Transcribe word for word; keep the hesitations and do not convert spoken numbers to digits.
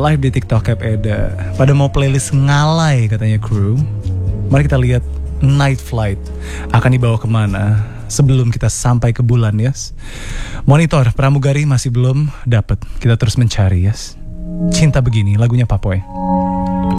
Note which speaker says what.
Speaker 1: live di TikTok Cap Eda. Pada mau playlist ngalai katanya kru. Mari kita lihat Night Flight akan dibawa kemana sebelum kita sampai ke bulan, yes. Monitor pramugari masih belum dapat. Kita terus mencari, yes. Cinta Begini lagunya Papoy.